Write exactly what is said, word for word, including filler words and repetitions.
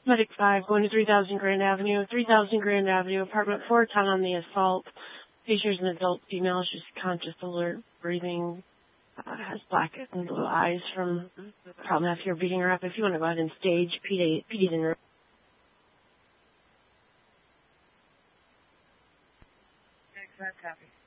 Medic five, going to three thousand Grand Avenue. three thousand Grand Avenue, apartment four, ten on the assault. Patient is an adult female. She's conscious, alert, breathing, uh, has black and blue eyes from problem after you're beating her up. If you want to go ahead and stage, P D, P D's in room. Medic five, copy.